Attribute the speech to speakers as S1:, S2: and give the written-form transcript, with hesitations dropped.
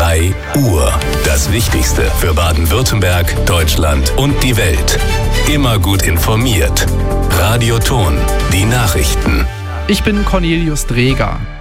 S1: 3 Uhr. Das Wichtigste für Baden-Württemberg, Deutschland und die Welt. Immer gut informiert. Radio Thon, die Nachrichten.
S2: Ich bin Cornelius Dreger.